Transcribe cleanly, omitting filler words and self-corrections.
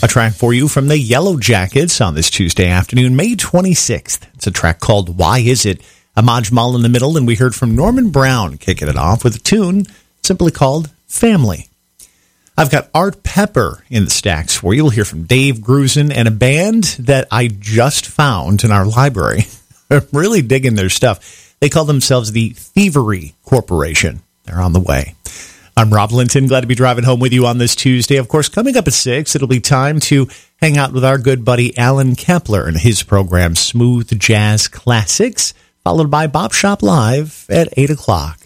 A track for you from the Yellow Jackets on this Tuesday afternoon, May 26th. It's a track called Why Is It? Amaj Mal in the middle, and we heard from Norman Brown kicking it off with a tune simply called Family. I've got Art Pepper in the stacks for you. We'll hear from Dave Grusin and a band that I just found in our library. I'm really digging their stuff. They call themselves the Thievery Corporation. They're on the way. I'm Rob Linton, glad to be driving home with you on this Tuesday. Of course, coming up at 6, it'll be time to hang out with our good buddy Alan Kepler and his program Smooth Jazz Classics, followed by Bop Shop Live at 8 o'clock.